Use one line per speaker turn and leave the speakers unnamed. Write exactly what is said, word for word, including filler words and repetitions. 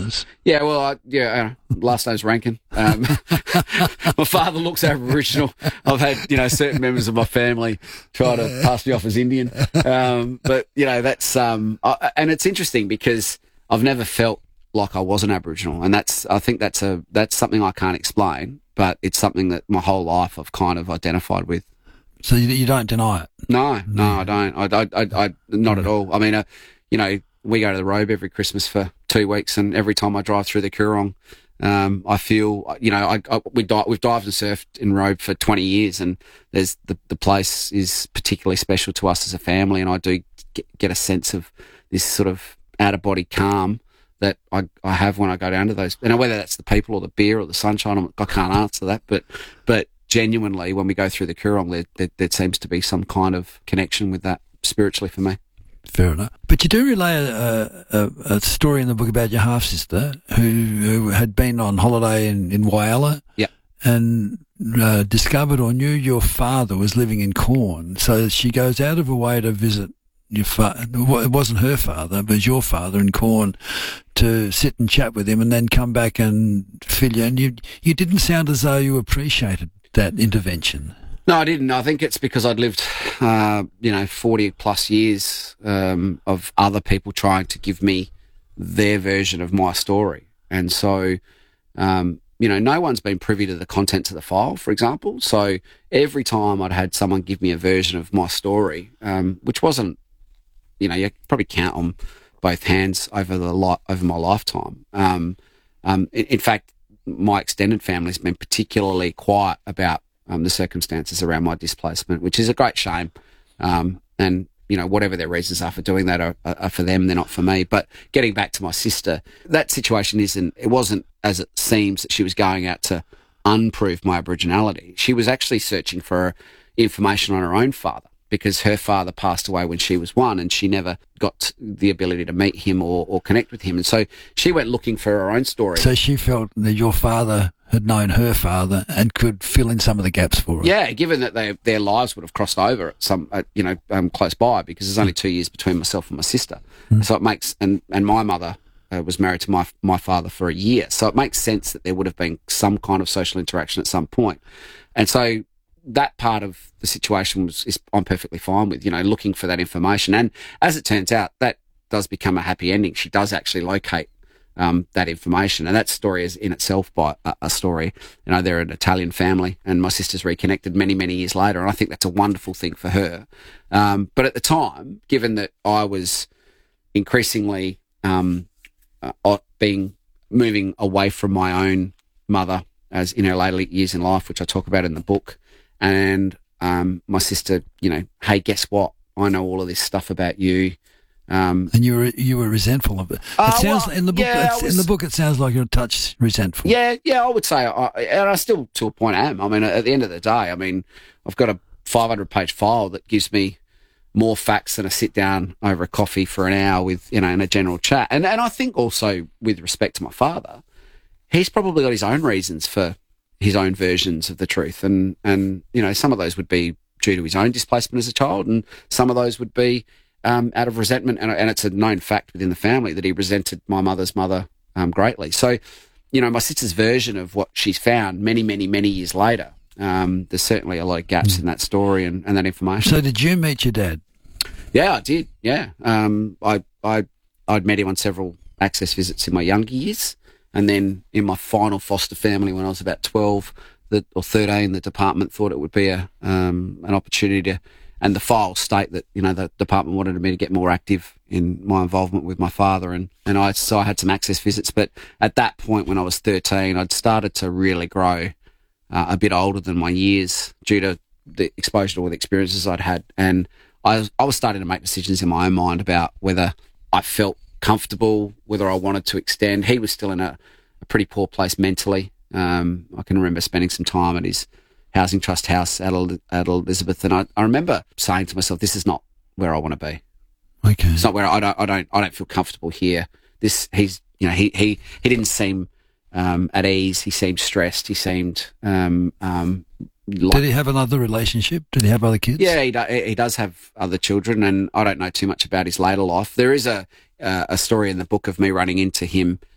was.
Yeah, well, I, yeah, uh, last name's Rankin. Um, my father looks Aboriginal. I've had, you know, certain members of my family try to pass me off as Indian. Um, but, you know, that's, um, I, and it's interesting because I've never felt like I wasn't Aboriginal. And that's, I think that's a, that's something I can't explain, but it's something that my whole life I've kind of identified with.
So you, you don't deny it?
No, no, I don't. I, I, I, I not at all. I mean, uh, you know, we go to the Robe every Christmas for two weeks, and every time I drive through the Coorong, um, I feel, you know, I, I we di- we've dived and surfed in Robe for twenty years, and there's the the place is particularly special to us as a family, and I do get, get a sense of this sort of out of body calm that I, I have when I go down to those. You know, whether that's the people or the beer or the sunshine, I'm, I can't answer that, but but. Genuinely, when we go through the Coorong, there, there, there seems to be some kind of connection with that spiritually for me.
Fair enough. But you do relay a, a, a story in the book about your half-sister who, who had been on holiday in, in Whyalla
yeah.
and uh, discovered or knew your father was living in Corn. So she goes out of her way to visit your father. It wasn't her father, but your father in Corn, to sit and chat with him and then come back and fill you. And you, you didn't sound as though you appreciated that intervention.
No, I didn't. I think it's because I'd lived, uh, you know, forty plus years um, of other people trying to give me their version of my story. And so, um, you know, no one's been privy to the contents of the file, for example. So every time I'd had someone give me a version of my story, um, which wasn't, you know, you could probably count on both hands over the li- over my lifetime. Um, um, in, in fact, my extended family has been particularly quiet about um, the circumstances around my displacement, which is a great shame. Um, and, you know, whatever their reasons are for doing that are, are for them, they're not for me. But getting back to my sister, that situation isn't, it wasn't as it seems that she was going out to unprove my Aboriginality. She was actually searching for information on her own father, because her father passed away when she was one and she never got the ability to meet him or, or connect with him. And so she went looking for her own story.
So she felt that your father had known her father and could fill in some of the gaps for her.
Yeah, given that they, their lives would have crossed over at some, at, you know, um, close by, because there's only two years between myself and my sister. Mm. So it makes, and, and my mother uh, was married to my my father for a year. So it makes sense that there would have been some kind of social interaction at some point. And so that part of the situation was is I'm perfectly fine with, you know, looking for that information. And as it turns out, that does become a happy ending. She does actually locate um, that information. And that story is in itself by a, a story. You know, they're an Italian family and my sister's reconnected many, many years later. And I think that's a wonderful thing for her. Um, but at the time, given that I was increasingly um, uh, being moving away from my own mother as in her later years in life, which I talk about in the book, and um, my sister, you know, hey, guess what? I know all of this stuff about you. Um,
and you were you were resentful of it. It
uh,
sounds
well,
in the book.
yeah,
it's,
was,
in the book, it sounds like you're a touch resentful.
Yeah, yeah, I would say, I, and I still, to a point, am. I mean, at the end of the day, I mean, I've got a five hundred page file that gives me more facts than a sit down over a coffee for an hour with, you know, in a general chat. And and I think also with respect to my father, he's probably got his own reasons for his own versions of the truth. And, and, you know, some of those would be due to his own displacement as a child, and some of those would be um, out of resentment. And, and it's a known fact within the family that he resented my mother's mother um, greatly. So, you know, my sister's version of what she's found many, many, many years later, um, there's certainly a lot of gaps mm. in that story and, and that information.
So did you meet your dad?
Yeah, I did. Yeah. Um, I, I, I'd met him on several access visits in my younger years. And then in my final foster family, when I was about twelve the, or thirteen, the department thought it would be a um, an opportunity to, and the files state that, you know, the department wanted me to get more active in my involvement with my father. And, and I, so I had some access visits. But at that point, when I was thirteen, I'd started to really grow uh, a bit older than my years due to the exposure to all the experiences I'd had. And I was, I was starting to make decisions in my own mind about whether I felt comfortable, whether I wanted to extend. He was still in a, a pretty poor place mentally. Um, I can remember spending some time at his housing trust house at, at Elizabeth, and I, I remember saying to myself, "This is not where I want to be.
Okay,
it's not where I don't, I don't, I don't feel comfortable here." This, he's, you know, he he he didn't seem um, at ease. He seemed stressed. He seemed. Um, um, like,
Did he have another relationship? Did he have other kids?
Yeah, he do, he does have other children, and I don't know too much about his later life. There is a uh, a story in the book of me running into him